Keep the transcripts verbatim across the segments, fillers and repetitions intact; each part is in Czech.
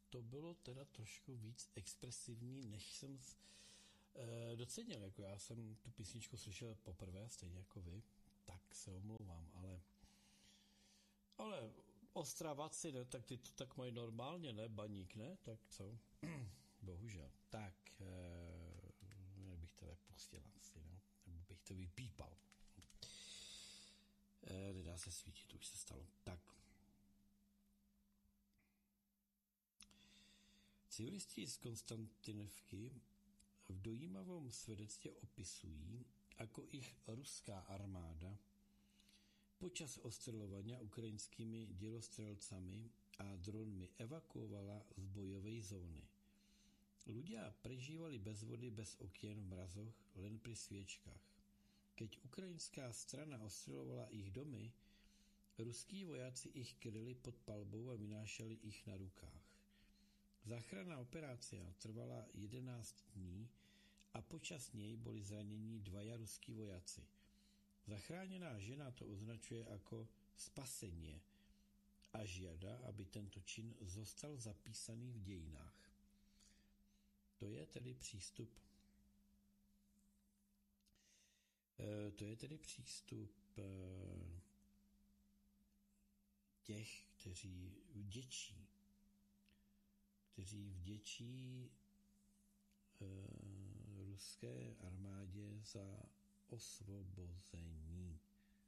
to bylo teda trošku víc expresivní, než jsem e, docenil. Jako já jsem tu písničku slyšel poprvé, stejně jako vy, tak se omlouvám, ale ale Ostravaci, ne, tak ty to tak mají normálně, ne, Baník, ne, tak co? Bohužel. Tak, e, jak bych to nepustil asi, no, nebo bych to vypípal. E, nedá se svítit, to už se stalo. Tak. Civilisti z Konstantinivky v dojímavom svedectve opisují, ako ich ruská armáda počas ostreľovania ukrajinskými dielostrelcami a dronmi evakuovala z bojovej zóny. Ľudia prežívali bez vody, bez okien v mrazoch, len pri sviečkách. Keď ukrajinská strana ostreľovala ich domy, ruskí vojaci ich kryli pod palbou a vynášali ich na rukách. Záchranná operácia trvala jedenásť dní a počas nej boli zranení dvaja ruskí vojaci. Zachráněná žena to označuje ako spasenie a žiada, aby tento čin zostal zapísaný v dejinách. To je tedy přístup to je tedy přístup těch, kteří vděčí kteří vděčí uh, ruské armádě za osvobození.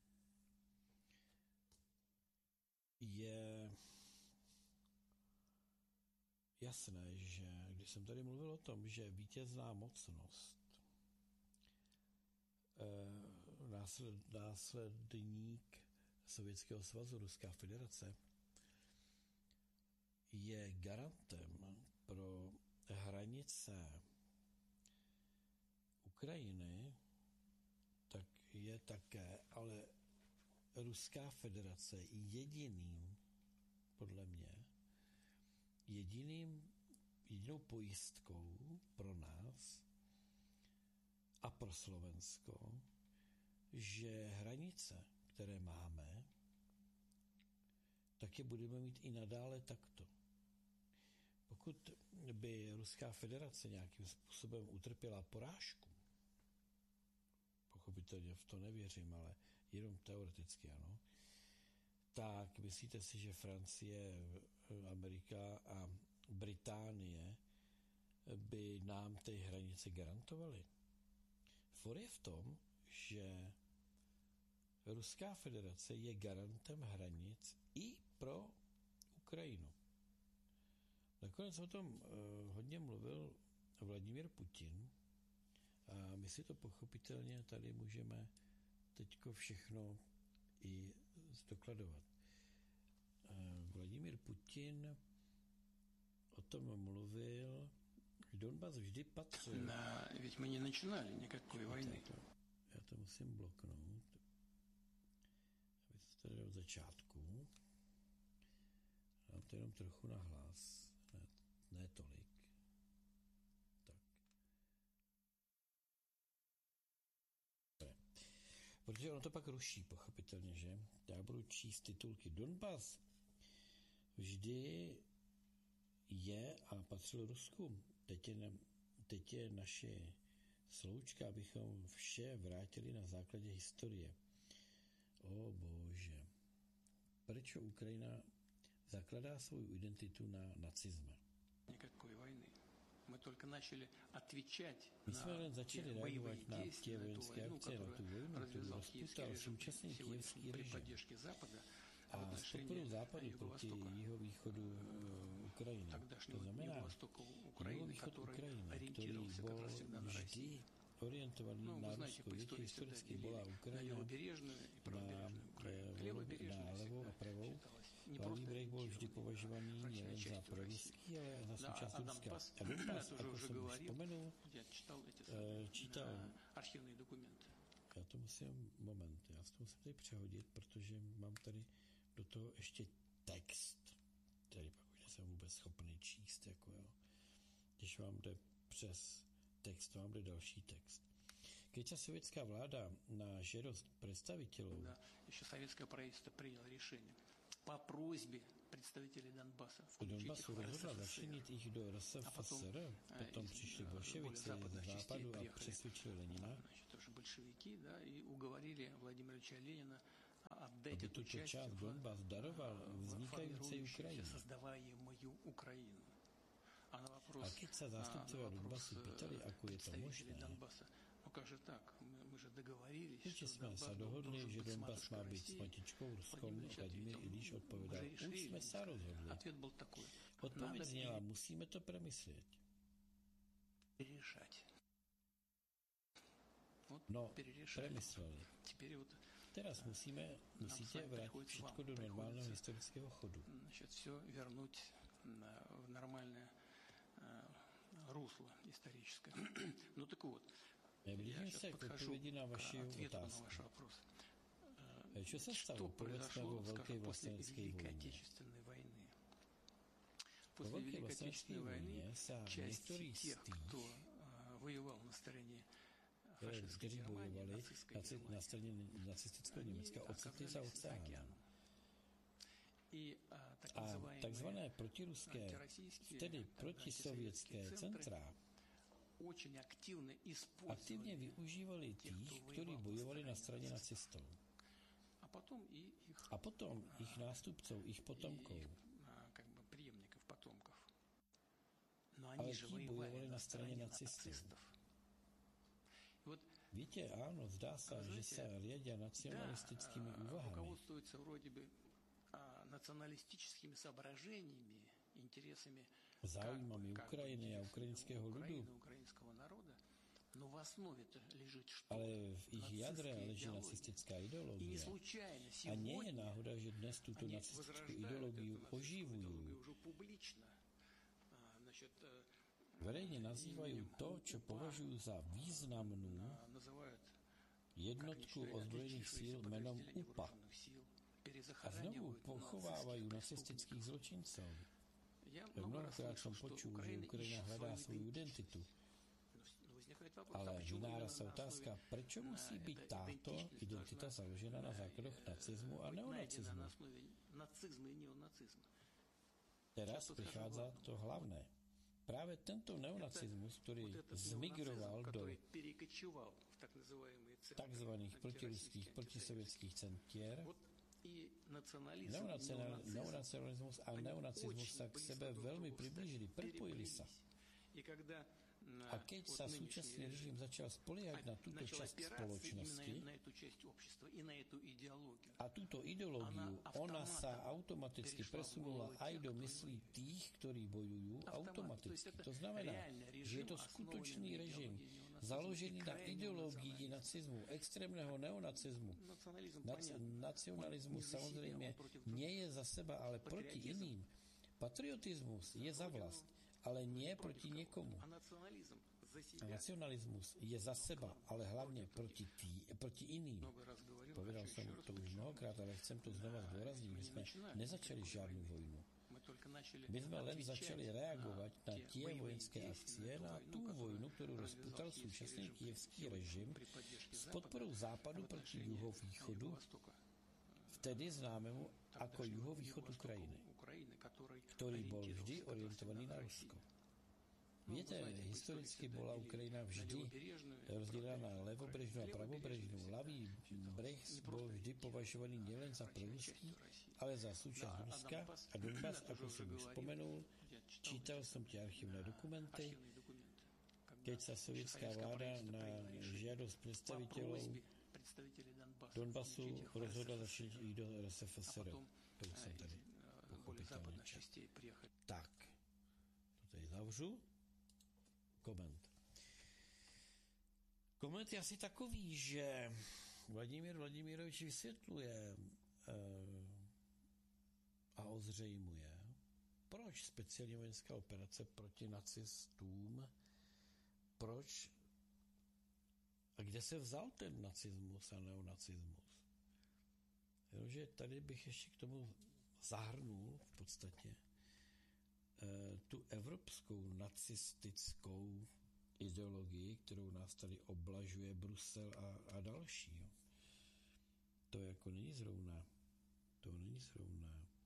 Je jasné, že když jsem tady mluvil o tom, že vítězná mocnost, uh, násled, následník Sovětského svazu, Ruská federace, je garantem pro hranice Ukrajiny, tak je také, ale Ruská federace jediným, podle mě, jediným, jedinou pojistkou pro nás a pro Slovensko, že hranice, které máme, tak je budeme mít i nadále takto. Pokud by Ruská federace nějakým způsobem utrpěla porážku, pochopitelně v to nevěřím, ale jenom teoreticky ano, tak myslíte si, že Francie, Amerika a Británie by nám ty hranice garantovaly? For je v tom, že Ruská federace je garantem hranic i pro Ukrajinu. Nakonec o tom uh, hodně mluvil Vladimír Putin a my si to pochopitelně tady můžeme teďko všechno i zdokladovat. Uh, Vladimír Putin o tom mluvil, Donbas vždy patřil. Na, veď my nezačínali nikakové vojny. Já to musím bloknout. Aby to tady od začátku. Dám to jenom trochu na hlas. Ne, ne tolik. Tak. Protože ono to pak ruší, pochopitelně, že? Já budu číst titulky. Donbas vždy je a patřil Rusku. Teď je, teď je naše sloučka, abychom vše vrátili na základě historie. O bože. Proč Ukrajina zakladá svou identitu na nacizme? Никакой войны. Мы только начали отвечать My jsme jen začali reagovat na tě vojenské akce, na tu vojnu, kterou rozputal současný kyjevský režim. A s podporou západu proti jihovýchodu Ukrajiny. To znamená, jihovýchod Ukrajiny, který byl vždy orientovaný na Rusko, větší historicky byla Ukrajina na, na levou a pravou. Hlavní breh byl vždy považovaný nejen za proruský, ale za součást Ruska. A Donbas, jako jsem už vzpomenul, čítal. Já to musím, moment, já to musím tady přehodit, protože mám tady do toho ještě text, který pak už nejsem vůbec schopný číst, jako jo. Když vám jde přes text, vám jde další text. Keď sa sovětská vláda na žádost představitelů ještě sovětské правительство приняло решение по просьбе представителей Донбасса включить их Donbasu в rozhodla РСФСР. začlenit jich do R S F S R, potom přišli bolševici ze západu a přesvědčili Lenina, Значит, тоже большевики, да, и уговорили Владимира Ильича Ленина отдать aby эту tuto часть část в, Donbas daroval в vznikající формирующуюся, Ukrajině. создаваемую Украину. А на вопрос, A keď sa zástupcovia Donbasu pýtali, ako je to možné, Донбасса, ну как же так, мы, мы же договорились, Určite что sme Донбасс sa dohodli, должен že быть с Donbas má матушкой byť s Россией. matičkou Ruskom. Владимир Ильич Vladimír ответил, Ilíš odpovedal, уже už sme sa rozhodli. Ответ был такой, Odpoveď надо znela, musíme to premyslieť. перерешать. Вот No, перерешали. premysleli. Теперь вот Teraz musíme, musíte vrátit všetko do normálneho historického chodu. Значит, все вернуть в нормальное русло историческое. Ну так вот, Blížím se k odpovědi na vaši otázku. Čo sa stalo, povedzme, vo Veľkej vlasteneckej vojne? Po Veľkej vlasteneckej vojne sa niektorí z tých, kteří bojovali na straně nacistického Německa, ocitli za oceánem. A takzvané protiruské, tedy protisovětské centra aktivně využívali těch, kteří bojovali na straně nacistů. A potom jich nástupců, jich potomků. Ale ti bojovali na straně nacistů. Víte, áno, zdá sa, že sa riadia nacionalistickými úvahami. Záujmami Ukrajiny a ukrajinského ľudu. Ale v ich jadre leží nacistická ideológia. A nie je náhoda, že dnes túto nacistickú ideológiu oživujú. Verejne nazývajú to, čo považujú za významnú jednotku ozbrojených síl menom U P A. A znovu pochovávajú nacistických zločincov. Mnohokrát som počul, že Ukrajina hľadá svoju identitu. Ale vynára sa otázka, prečo musí byť táto identita založená na základoch nacizmu a neonacizmu? Teraz prichádza to hlavné. Práve tento neonacizmus, ktorý zmigroval do tzv. Protiruských, protisovětských centier, neonacionalismus a neonacizmus sa k sebe veľmi priblížili, prepojili sa. A keď sa súčasný režim začal spoliehať na túto časť spoločnosti a túto ideológiu, ona sa automaticky presunula aj do myslí tých, ktorí bojujú automaticky. To znamená, že je to skutočný režim založený na ideológii nacizmu, extrémneho neonacizmu. Nac- nacionalizmus samozrejme nie je za seba, ale proti iným. Patriotizmus je za vlast, ale nie proti niekomu. A nacionalismus je za seba, ale hlavne proti, tý, proti iným. Povedal som to už mnohokrát, ale chcem to znova zdôrazniť. My sme nezačali žiadnu vojnu. My sme len začali reagovať na tie vojenské akcie, na tú vojnu, ktorú rozputal súčasný kievský režim s podporou západu proti juhovýchodu, vtedy známemu ako juhovýchod Ukrajiny, ktorý bol vždy orientovaný na Rusko. Viete, historicky bola Ukrajina vždy rozdelená na levobrežnú a pravobrežnú. Ľavý breh bol vždy považovaný nielen za proruský, ale za súčasť Ruska a Donbas, ako som už spomenul, čítal som tie archívne dokumenty, keď sa sovietská vláda na žiadosť predstaviteľov Donbasu rozhodla začít jít do R S F S R. To už jsem tady pochopitelně četl. Tak, to tady zavřu. Koment. Koment je asi takový, že Vladimír Vladimirovič vysvětluje uh, a ozřejmuje, proč speciální vojenská operace proti nacistům, proč a kde se vzal ten nacismus a neonacismus? Jenomže tady bych ještě k tomu zahrnul v podstatě eh, tu evropskou nacistickou ideologii, kterou nás tady oblažuje Brusel a, a další. Jo. To jako není zrovna, to není zrovna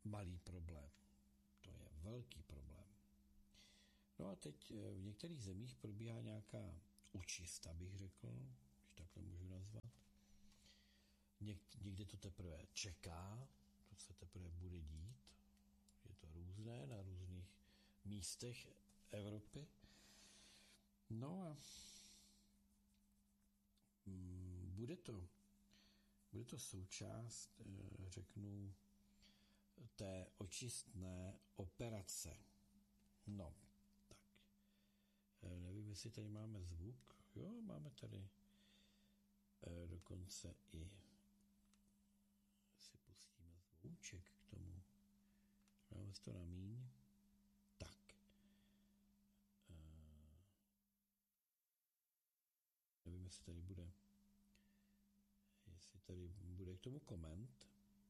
malý problém. To je velký problém. No a teď v některých zemích probíhá nějaká očista, bych řekl, když takhle můžu nazvat. Něk- někde to teprve čeká, to se teprve bude dít. Je to různé na různých místech Evropy. No a mm, bude to, bude to součást, řeknu, té očistné operace. No, tak. Nevím, jestli tady máme zvuk. Jo, máme tady dokonce i si pustíme zvouček k tomu. Máme to na míň. Tak. Nevím, jestli tady bude jestli tady bude k tomu koment.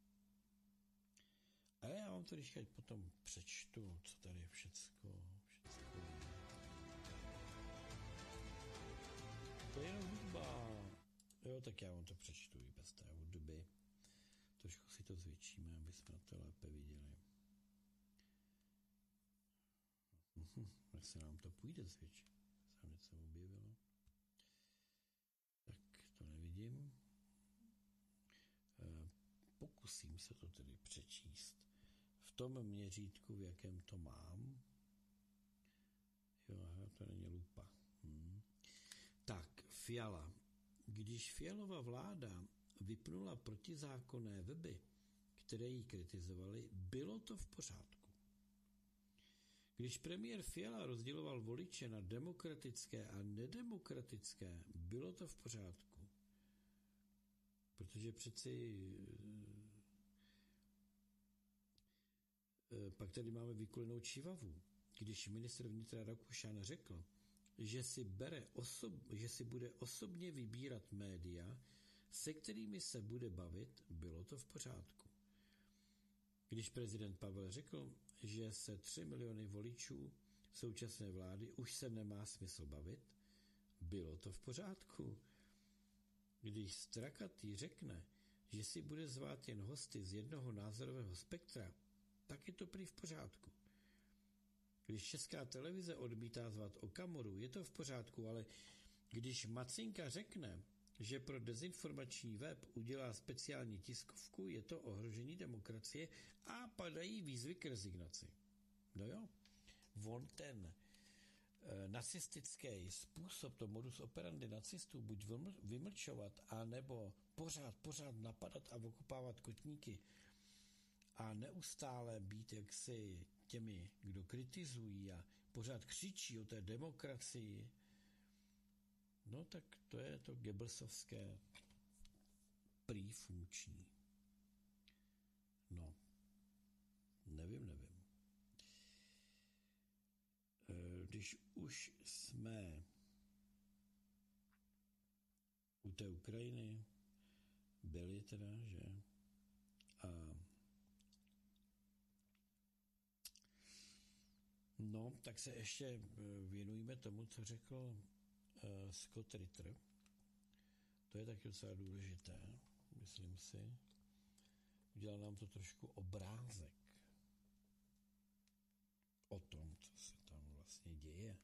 Ale já vám to když potom přečtu, co tady všecko, všecko je. To je jenom hudba. Jo, tak já vám to přečtu i bez té hudby. Trošku si to zvětšíme, aby jsme to lépe viděli. Jak se nám to půjde zvětšit? Se něco objevilo. Tak to nevidím. Pokusím se to tedy přečíst v tom měřítku, v jakém to mám. Jo, aha, to není lupa. Hm. Tak, Fiala. Když Fialova vláda vypnula protizákonné weby, které ji kritizovaly, bylo to v pořádku. Když premiér Fiala rozděloval voliče na demokratické a nedemokratické, bylo to v pořádku. Protože přeci pak tady máme vykulenou čivavu. Když ministr vnitra Rakušan řekl, že si, bere osob, že si bude osobně vybírat média, se kterými se bude bavit, bylo to v pořádku. Když prezident Pavel řekl, že se tři miliony voličů současné vlády už se nemá smysl bavit, bylo to v pořádku. Když Strakatý řekne, že si bude zvát jen hosty z jednoho názorového spektra, tak je to prý v pořádku. Když Česká televize odmítá zvat Okamoru, je to v pořádku, ale když Macinka řekne, že pro dezinformační web udělá speciální tiskovku, je to ohrožení demokracie a padají výzvy k rezignaci. No jo, on ten e, nacistický způsob, to modus operandi nacistů, buď vymlčovat, anebo pořád, pořád napadat a okupávat kotníky a neustále být jaksi těmi, kdo kritizují a pořád křičí o té demokracii, no tak to je to Goebbelsovské prý funkční. No, nevím, nevím. Když už jsme u té Ukrajiny byli teda, že a no, tak se ještě věnujeme tomu, co řekl uh, Scott Ritter. To je taky docela důležité, myslím si. Udělal nám to trošku obrázek o tom, co se tam vlastně děje.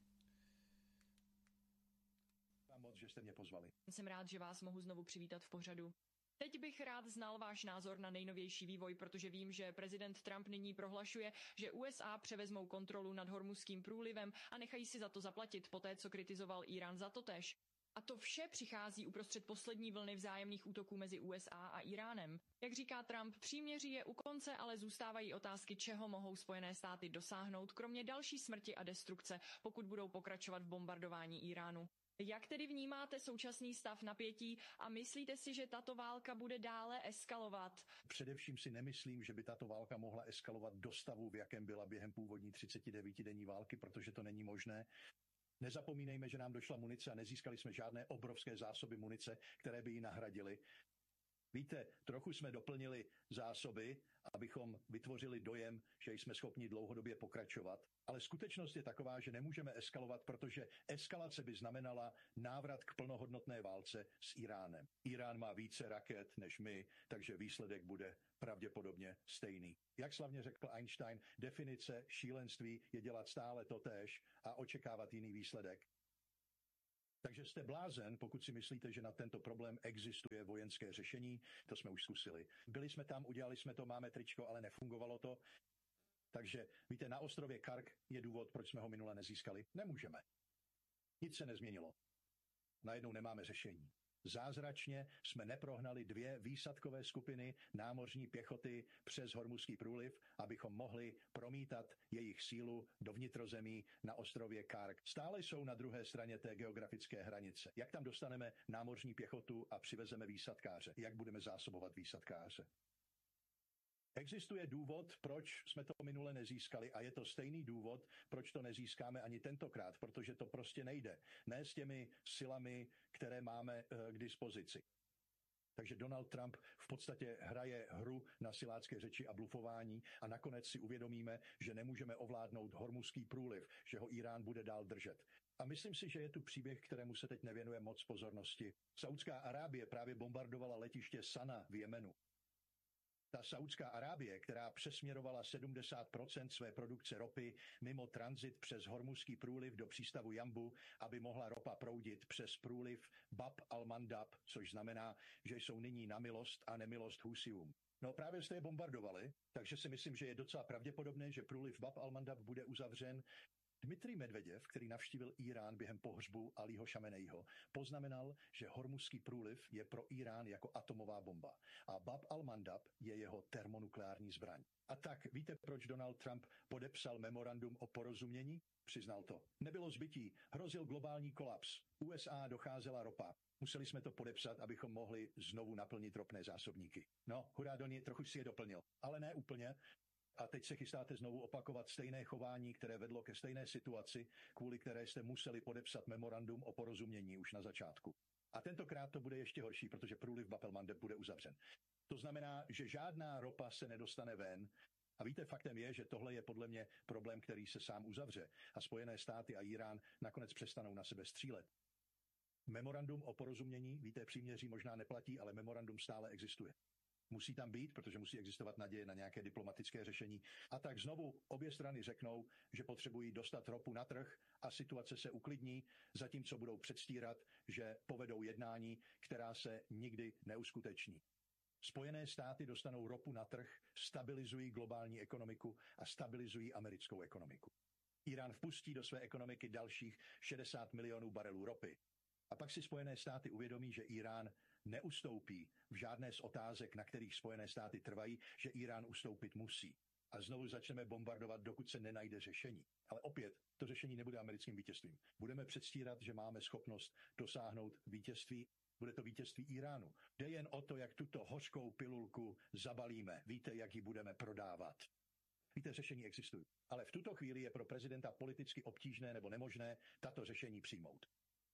Moc, že jste mě pozvali. Jsem rád, že vás mohu znovu přivítat v pořadu. Teď bych rád znal váš názor na nejnovější vývoj, protože vím, že prezident Trump nyní prohlašuje, že U S A převezmou kontrolu nad Hormuzským průlivem a nechají si za to zaplatit poté, co kritizoval Irán za totéž. A to vše přichází uprostřed poslední vlny vzájemných útoků mezi U S A a Iránem. Jak říká Trump, příměří je u konce, ale zůstávají otázky, čeho mohou Spojené státy dosáhnout, kromě další smrti a destrukce, pokud budou pokračovat v bombardování Iránu. Jak tedy vnímáte současný stav napětí a myslíte si, že tato válka bude dále eskalovat? Především si nemyslím, že by tato válka mohla eskalovat do stavu, v jakém byla během původní třicetidevítidenní války, protože to není možné. Nezapomínejme, že nám došla munice a nezískali jsme žádné obrovské zásoby munice, které by ji nahradily. Víte, trochu jsme doplnili zásoby, abychom vytvořili dojem, že jsme schopni dlouhodobě pokračovat, ale skutečnost je taková, že nemůžeme eskalovat, protože eskalace by znamenala návrat k plnohodnotné válce s Iránem. Irán má více raket než my, takže výsledek bude pravděpodobně stejný. Jak slavně řekl Einstein, definice šílenství je dělat stále totéž a očekávat jiný výsledek. Takže jste blázen, pokud si myslíte, že na tento problém existuje vojenské řešení, to jsme už zkusili. Byli jsme tam, udělali jsme to, máme tričko, ale nefungovalo to. Takže víte, na ostrově Kark je důvod, proč jsme ho minule nezískali. Nemůžeme. Nic se nezměnilo. Najednou nemáme řešení. Zázračně jsme neprohnali dvě výsadkové skupiny námořní pěchoty přes Hormuzský průliv, abychom mohli promítat jejich sílu do vnitrozemí na ostrově Kark. Stále jsou na druhé straně té geografické hranice. Jak tam dostaneme námořní pěchotu a přivezeme výsadkáře? Jak budeme zásobovat výsadkáře? Existuje důvod, proč jsme to minule nezískali a je to stejný důvod, proč to nezískáme ani tentokrát, protože to prostě nejde. Ne s těmi silami, které máme k dispozici. Takže Donald Trump v podstatě hraje hru na silácké řeči a blufování a nakonec si uvědomíme, že nemůžeme ovládnout Hormuzský průliv, že ho Irán bude dál držet. A myslím si, že je tu příběh, kterému se teď nevěnuje moc pozornosti. Saudská Arábie právě bombardovala letiště Sana v Jemenu. Ta Saudská Arábie, která přesměrovala sedmdesát procent své produkce ropy mimo tranzit přes Hormuzský průliv do přístavu Jambu, aby mohla ropa proudit přes průliv Bab al-Mandab, což znamená, že jsou nyní na milost a nemilost Husijům. No právě jste je bombardovali, takže si myslím, že je docela pravděpodobné, že průliv Bab al-Mandab bude uzavřen. Dmitrij Medveděv, který navštívil Irán během pohřbu Alího Šamenejho, poznamenal, že Hormuzský průliv je pro Irán jako atomová bomba a Bab al-Mandab je jeho termonukleární zbraň. A tak víte, proč Donald Trump podepsal memorandum o porozumění? Přiznal to. Nebylo zbytí, hrozil globální kolaps. U S A docházela ropa. Museli jsme to podepsat, abychom mohli znovu naplnit ropné zásobníky. No, hurá Doni, trochu si je doplnil, ale ne úplně. A teď se chystáte znovu opakovat stejné chování, které vedlo ke stejné situaci, kvůli které jste museli podepsat memorandum o porozumění už na začátku. A tentokrát to bude ještě horší, protože průliv Bab al-Mandab bude uzavřen. To znamená, že žádná ropa se nedostane ven. A víte, faktem je, že tohle je podle mě problém, který se sám uzavře. A Spojené státy a Irán nakonec přestanou na sebe střílet. Memorandum o porozumění, víte, příměří možná neplatí, ale memorandum stále existuje. Musí tam být, protože musí existovat naděje na nějaké diplomatické řešení. A tak znovu obě strany řeknou, že potřebují dostat ropu na trh a situace se uklidní, zatímco budou předstírat, že povedou jednání, která se nikdy neuskuteční. Spojené státy dostanou ropu na trh, stabilizují globální ekonomiku a stabilizují americkou ekonomiku. Irán vpustí do své ekonomiky dalších šedesát milionů barelů ropy. A pak si Spojené státy uvědomí, že Irán neustoupí v žádné z otázek, na kterých Spojené státy trvají, že Irán ustoupit musí. A znovu začneme bombardovat, dokud se nenajde řešení. Ale opět, to řešení nebude americkým vítězstvím. Budeme předstírat, že máme schopnost dosáhnout vítězství. Bude to vítězství Iránu. Jde jen o to, jak tuto hořkou pilulku zabalíme. Víte, jak ji budeme prodávat. Víte, řešení existují. Ale v tuto chvíli je pro prezidenta politicky obtížné nebo nemožné tato řešení přijmout.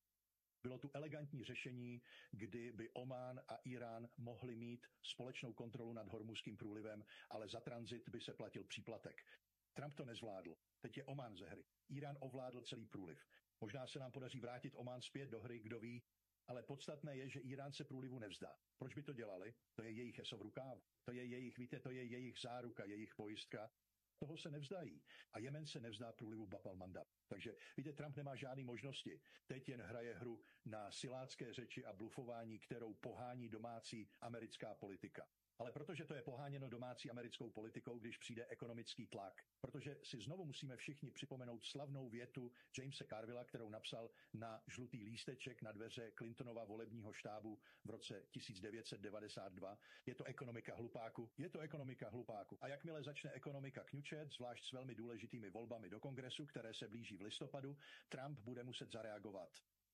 Bylo tu elegantní řešení, kdy by Omán a Irán mohli mít společnou kontrolu nad Hormuzským průlivem, ale za tranzit by se platil příplatek. Trump to nezvládl. Teď je Omán ze hry. Irán ovládl celý průliv. Možná se nám podaří vrátit Omán zpět do hry, kdo ví, ale podstatné je, že Irán se průlivu nevzdá. Proč by to dělali? To je jejich eso v rukávu. To je jejich, víte, to je jejich záruka, jejich pojistka. Toho se nevzdají. A Jemen se nevzdá průlivu Bab al-Mandab. Takže víte, Trump nemá žádné možnosti. Teď jen hraje hru na silácké řeči a blufování, kterou pohání domácí americká politika. Ale protože to je poháněno domácí americkou politikou, když přijde ekonomický tlak, protože si znovu musíme všichni připomenout slavnou větu Jamese Carvilla, kterou napsal na žlutý lísteček na dveře Clintonova volebního štábu v roce tisíc devět set devadesát dva. Je to ekonomika hlupáku, je to ekonomika hlupáku. A jakmile začne ekonomika kňučet, zvlášť s velmi důležitými volbami do kongresu, které se blíží v listopadu, Trump bude muset zareagovat.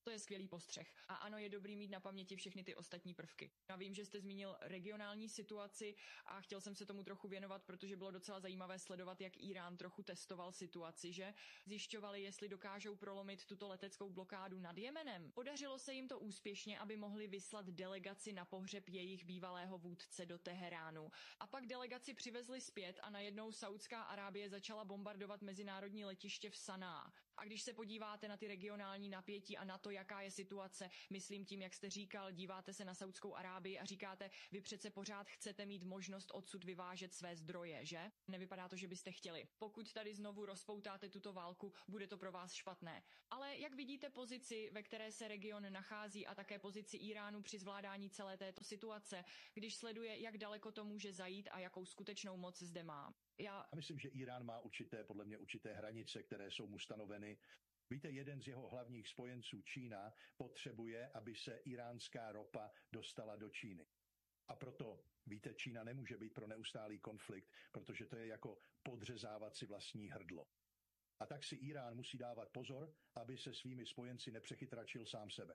To je skvělý postřeh. A ano, je dobrý mít na paměti všechny ty ostatní prvky. Já vím, že jste zmínil regionální situaci a chtěl jsem se tomu trochu věnovat, protože bylo docela zajímavé sledovat, jak Irán trochu testoval situaci, že zjišťovali, jestli dokážou prolomit tuto leteckou blokádu nad Jemenem. Podařilo se jim to úspěšně, aby mohli vyslat delegaci na pohřeb jejich bývalého vůdce do Teheránu. A pak delegaci přivezli zpět a najednou Saudská Arábie začala bombardovat mezinárodní letiště v Saná. A když se podíváte na ty regionální napětí a na to, jaká je situace, myslím tím, jak jste říkal, díváte se na Saudskou Arábii a říkáte, vy přece pořád chcete mít možnost odsud vyvážet své zdroje, že? Nevypadá to, že byste chtěli. Pokud tady znovu rozpoutáte tuto válku, bude to pro vás špatné. Ale jak vidíte pozici, ve které se region nachází a také pozici Iránu při zvládání celé této situace, když sleduje, jak daleko to může zajít a jakou skutečnou moc zde má? Já myslím, že Irán má určité, podle mě určité hranice, které jsou mu stanoveny. Víte, jeden z jeho hlavních spojenců, Čína, potřebuje, aby se iránská ropa dostala do Číny. A proto, víte, Čína nemůže být pro neustálý konflikt, protože to je jako podřezávat si vlastní hrdlo. A tak si Irán musí dávat pozor, aby se svými spojenci nepřechytračil sám sebe.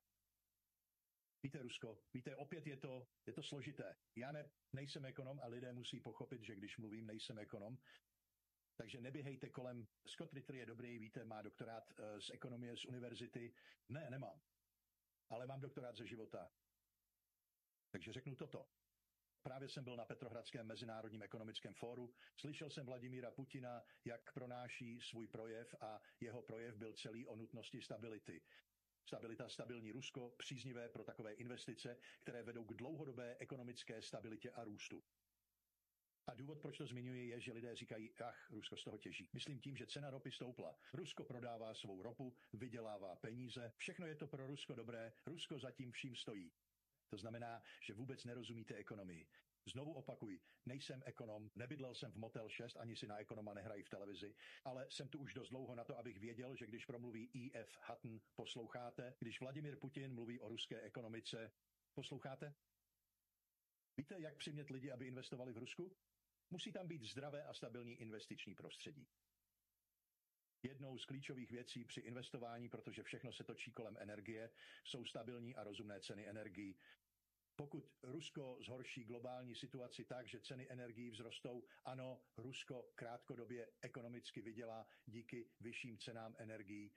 Víte, Rusko, víte, opět je to, je to složité. Já ne, nejsem ekonom a lidé musí pochopit, že když mluvím, nejsem ekonom. Takže neběhejte kolem. Scott Ritter je dobrý, víte, má doktorát z ekonomie z univerzity. Ne, nemám. Ale mám doktorát ze života. Takže řeknu toto. Právě jsem byl na Petrohradském mezinárodním ekonomickém fóru, slyšel jsem Vladimíra Putina, jak pronáší svůj projev a jeho projev byl celý o nutnosti stability. Stabilita, stabilní Rusko, příznivé pro takové investice, které vedou k dlouhodobé ekonomické stabilitě a růstu. A důvod, proč to zmiňuji, je, že lidé říkají, ach, Rusko z toho těží. Myslím tím, že cena ropy stoupla. Rusko prodává svou ropu, vydělává peníze, všechno je to pro Rusko dobré, Rusko zatím vším stojí. To znamená, že vůbec nerozumíte ekonomii. Znovu opakuji, nejsem ekonom, nebydlel jsem v Motel šest, ani si na ekonoma nehrají v televizi, ale jsem tu už dost dlouho na to, abych věděl, že když promluví E F Hutton, posloucháte, když Vladimír Putin mluví o ruské ekonomice, posloucháte? Víte, jak přimět lidi, aby investovali v Rusku? Musí tam být zdravé a stabilní investiční prostředí. Jednou z klíčových věcí při investování, protože všechno se točí kolem energie, jsou stabilní a rozumné ceny energií. Pokud Rusko zhorší globální situaci tak, že ceny energií vzrostou, ano, Rusko krátkodobě ekonomicky vydělá díky vyšším cenám energií.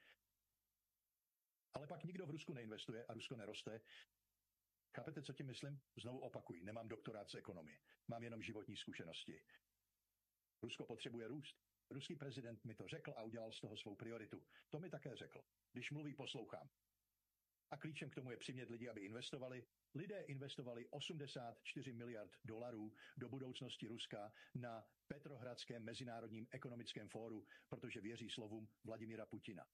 Ale pak nikdo v Rusku neinvestuje a Rusko neroste. Chápete, co tím myslím? Znovu opakuji, nemám doktorát z ekonomie, mám jenom životní zkušenosti. Rusko potřebuje růst. Ruský prezident mi to řekl a udělal z toho svou prioritu. To mi také řekl. Když mluví, poslouchám. A klíčem k tomu je přimět lidi, aby investovali. Lidé investovali osmdesát čtyři miliard dolarů do budoucnosti Ruska na Petrohradském mezinárodním ekonomickém fóru, protože věří slovům Vladimíra Putina.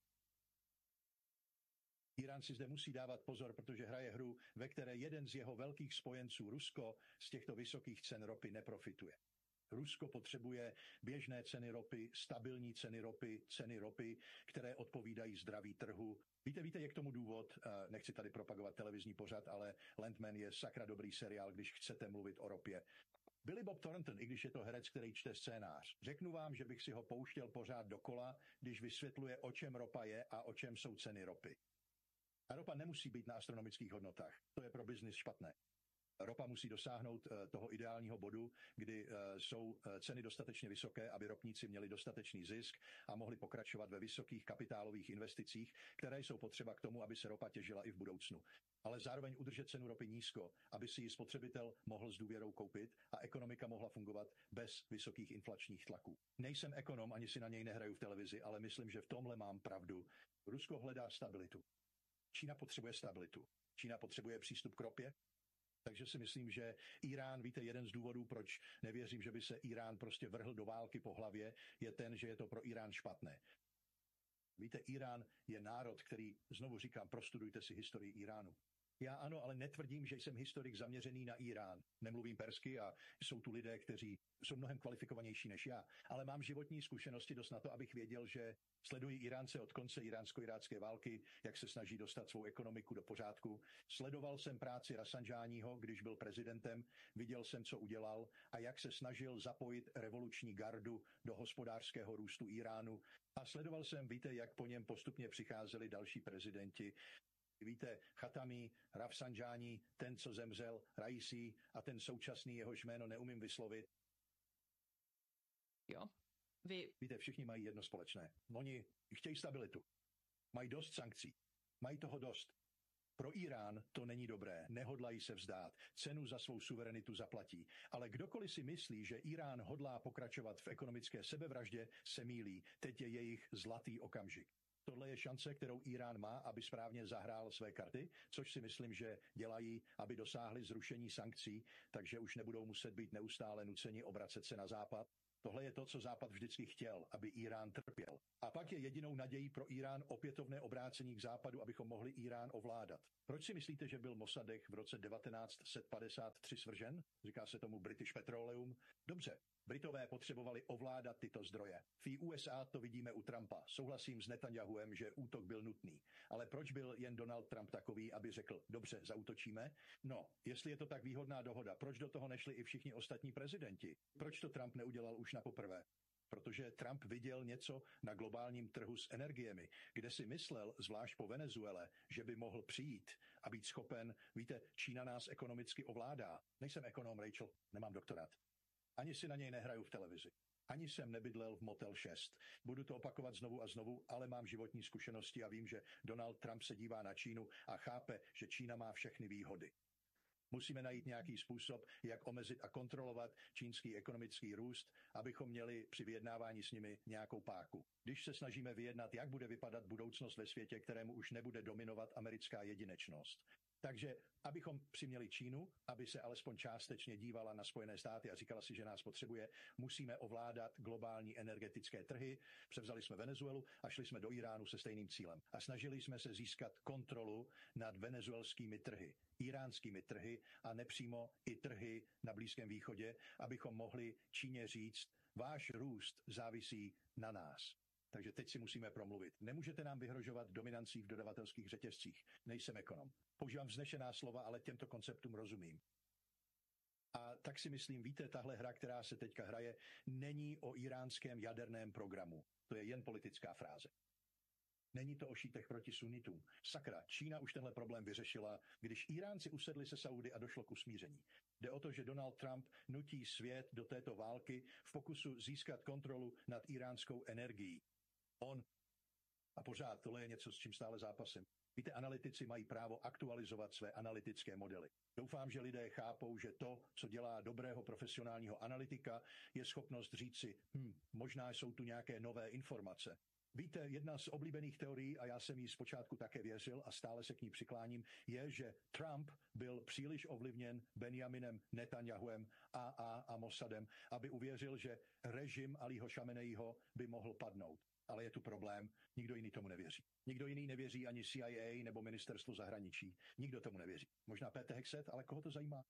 Irán si zde musí dávat pozor, protože hraje hru, ve které jeden z jeho velkých spojenců, Rusko, z těchto vysokých cen ropy neprofituje. Rusko potřebuje běžné ceny ropy, stabilní ceny ropy, ceny ropy, které odpovídají zdraví trhu. Víte, víte, je k tomu důvod, nechci tady propagovat televizní pořad, ale Landman je sakra dobrý seriál, když chcete mluvit o ropě. Billy Bob Thornton, i když je to herec, který čte scénář, řeknu vám, že bych si ho pouštěl pořád dokola, když vysvětluje, o čem ropa je a o čem jsou ceny ropy. A ropa nemusí být na astronomických hodnotách. To je pro biznis špatné. Ropa musí dosáhnout toho ideálního bodu, kdy jsou ceny dostatečně vysoké, aby ropníci měli dostatečný zisk a mohli pokračovat ve vysokých kapitálových investicích, které jsou potřeba k tomu, aby se ropa těžila i v budoucnu. Ale zároveň udržet cenu ropy nízko, aby si ji spotřebitel mohl s důvěrou koupit a ekonomika mohla fungovat bez vysokých inflačních tlaků. Nejsem ekonom, ani si na něj nehraju v televizi, ale myslím, že v tomhle mám pravdu. Rusko hledá stabilitu. Čína potřebuje stabilitu. Čína potřebuje přístup k ropě. Takže si myslím, že Irán, víte, jeden z důvodů, proč nevěřím, že by se Irán prostě vrhl do války po hlavě, je ten, že je to pro Irán špatné. Víte, Irán je národ, který, znovu říkám, prostudujte si historii Iránu. Já ano, ale netvrdím, že jsem historik zaměřený na Irán. Nemluvím persky a jsou tu lidé, kteří jsou mnohem kvalifikovanější než já, ale mám životní zkušenosti dost na to, abych věděl, že sleduji Iránce od konce iránsko-irácké války, jak se snaží dostat svou ekonomiku do pořádku. Sledoval jsem práci Rafsanjáního, když byl prezidentem, viděl jsem, co udělal a jak se snažil zapojit revoluční gardu do hospodářského růstu Iránu. A sledoval jsem, víte, jak po něm postupně přicházeli další prezidenti. Víte, Chatami, Rafsanjani, ten, co zemřel, Raisi a ten současný, jehož jméno neumím vyslovit. Jo, vy... Víte, všichni mají jedno společné. Oni chtějí stabilitu. Mají dost sankcí. Mají toho dost. Pro Irán to není dobré, nehodlají se vzdát, cenu za svou suverenitu zaplatí. Ale kdokoliv si myslí, že Irán hodlá pokračovat v ekonomické sebevraždě, se mýlí. Teď je jejich zlatý okamžik. Tohle je šance, kterou Irán má, aby správně zahrál své karty, což si myslím, že dělají, aby dosáhli zrušení sankcí, takže už nebudou muset být neustále nuceni obracet se na Západ. Tohle je to, co Západ vždycky chtěl, aby Irán trpěl. A pak je jedinou nadějí pro Irán opětovné obrácení k Západu, abychom mohli Irán ovládat. Proč si myslíte, že byl Mossadegh v roce devatenáct set padesát tři svržen? Říká se tomu British Petroleum. Dobře, Britové potřebovali ovládat tyto zdroje. V U S A to vidíme u Trumpa. Souhlasím s Netanyahuem, že útok byl nutný. Ale proč byl jen Donald Trump takový, aby řekl, dobře, zaútočíme? No, jestli je to tak výhodná dohoda, proč do toho nešli i všichni ostatní prezidenti? Proč to Trump neudělal už na poprvé? Protože Trump viděl něco na globálním trhu s energiemi, kde si myslel, zvlášť po Venezuele, že by mohl přijít a být schopen, víte, Čína nás ekonomicky ovládá. Nejsem ekonom, Rachel, nemám doktorát. Ani si na něj nehraju v televizi. Ani jsem nebydlel v Motel šest. Budu to opakovat znovu a znovu, ale mám životní zkušenosti a vím, že Donald Trump se dívá na Čínu a chápe, že Čína má všechny výhody. Musíme najít nějaký způsob, jak omezit a kontrolovat čínský ekonomický růst, abychom měli při vyjednávání s nimi nějakou páku. Když se snažíme vyjednat, jak bude vypadat budoucnost ve světě, kterému už nebude dominovat americká jedinečnost. Takže abychom přiměli Čínu, aby se alespoň částečně dívala na Spojené státy a říkala si, že nás potřebuje, musíme ovládat globální energetické trhy. Převzali jsme Venezuelu a šli jsme do Iránu se stejným cílem. A snažili jsme se získat kontrolu nad venezuelskými trhy, iránskými trhy a nepřímo i trhy na Blízkém východě, abychom mohli Číně říct, váš růst závisí na nás. Takže teď si musíme promluvit. Nemůžete nám vyhrožovat dominancí v dodavatelských řetězcích. Nejsem ekonom. Používám vznešená slova, ale těmto konceptům rozumím. A tak si myslím, víte, tahle hra, která se teďka hraje, není o iránském jaderném programu. To je jen politická fráze. Není to o šítech proti sunitům. Sakra, Čína už tenhle problém vyřešila, když Iránci usedli se Saudy a došlo k usmíření. Jde o to, že Donald Trump nutí svět do této války v pokusu získat kontrolu nad iránskou energií. On, a pořád, tohle je něco, s čím stále zápasím. Víte, analytici mají právo aktualizovat své analytické modely. Doufám, že lidé chápou, že to, co dělá dobrého profesionálního analytika, je schopnost říci, hm, možná jsou tu nějaké nové informace. Víte, jedna z oblíbených teorií, a já jsem jí zpočátku také věřil a stále se k ní přikláním, je, že Trump byl příliš ovlivněn Benjaminem Netanyahuem A A a Mossadem, aby uvěřil, že režim Alího Šamenejího by mohl padnout. Ale je tu problém, nikdo jiný tomu nevěří. Nikdo jiný nevěří ani C I A nebo ministerstvo zahraničí. Nikdo tomu nevěří. Možná Pete Hegseth, ale koho to zajímá?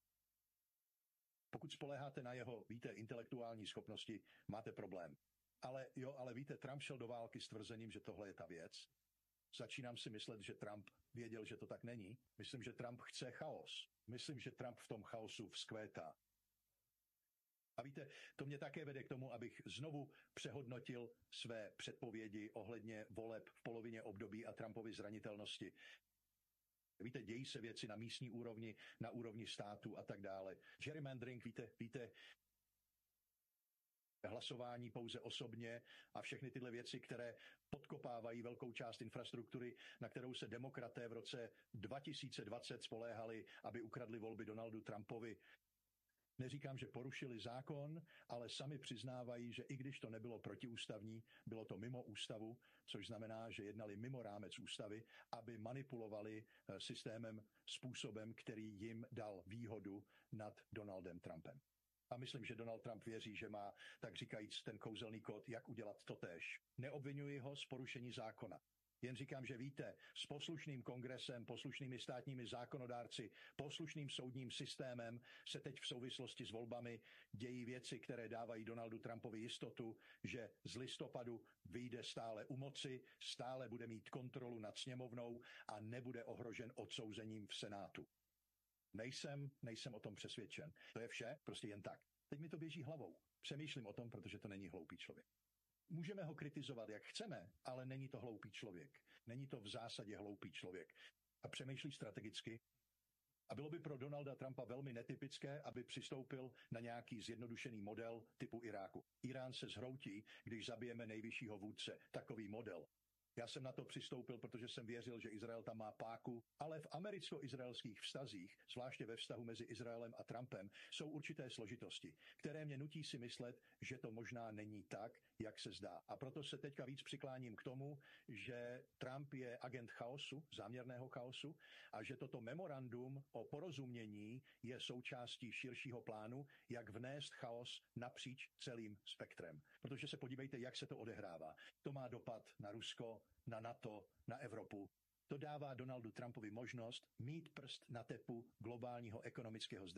Pokud spoléháte na jeho, víte, intelektuální schopnosti, máte problém. Ale jo, ale víte, Trump šel do války s tvrzením, že tohle je ta věc. Začínám si myslet, že Trump věděl, že to tak není. Myslím, že Trump chce chaos. Myslím, že Trump v tom chaosu vzkvétá. A víte, to mě také vede k tomu, abych znovu přehodnotil své předpovědi ohledně voleb v polovině období a Trumpovy zranitelnosti. Víte, dějí se věci na místní úrovni, na úrovni státu a tak dále. Gerrymandering, víte, víte, hlasování pouze osobně a všechny tyhle věci, které podkopávají velkou část infrastruktury, na kterou se demokraté v roce dva tisíce dvacet spoléhali, aby ukradli volby Donaldu Trumpovi. Neříkám, že porušili zákon, ale sami přiznávají, že i když to nebylo protiústavní, bylo to mimo ústavu, což znamená, že jednali mimo rámec ústavy, aby manipulovali systémem způsobem, který jim dal výhodu nad Donaldem Trumpem. A myslím, že Donald Trump věří, že má, tak říkajíc, ten kouzelný kód, jak udělat totéž. Neobvinuji ho z porušení zákona. Jen říkám, že víte, s poslušným kongresem, poslušnými státními zákonodárci, poslušným soudním systémem se teď v souvislosti s volbami dějí věci, které dávají Donaldu Trumpovi jistotu, že z listopadu vyjde stále u moci, stále bude mít kontrolu nad sněmovnou a nebude ohrožen odsouzením v Senátu. Nejsem, nejsem o tom přesvědčen. To je vše, prostě jen tak. Teď mi to běží hlavou. Přemýšlím o tom, protože to není hloupý člověk. Můžeme ho kritizovat, jak chceme, ale není to hloupý člověk. Není to v zásadě hloupý člověk a přemýšlí strategicky. A bylo by pro Donalda Trumpa velmi netypické, aby přistoupil na nějaký zjednodušený model typu Iráku. Irán se zhroutí, když zabijeme nejvyššího vůdce. Takový model. Já jsem na to přistoupil, protože jsem věřil, že Izrael tam má páku, ale v americko-izraelských vztazích, zvláště ve vztahu mezi Izraelem a Trumpem, jsou určité složitosti, které mě nutí si myslet, že to možná není tak, jak se zdá. A proto se teďka víc přikláním k tomu, že Trump je agent chaosu, záměrného chaosu, a že toto memorandum o porozumění je součástí širšího plánu, jak vnést chaos napříč celým spektrem. Protože se podívejte, jak se to odehrává. To má dopad na Rusko, na NATO, na Evropu. To dává Donaldu Trumpovi možnost mít prst na tepu globálního ekonomického